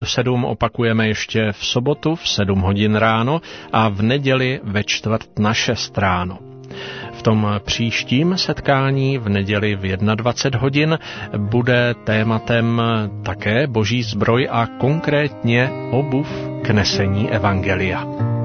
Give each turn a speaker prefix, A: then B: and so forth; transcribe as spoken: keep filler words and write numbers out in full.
A: sedm opakujeme ještě v sobotu v sedm hodin ráno a v neděli ve čtvrt na šest ráno. V tom příštím setkání v neděli v dvacet jedna hodin bude tématem také Boží zbroj a konkrétně obuv k nesení evangelia.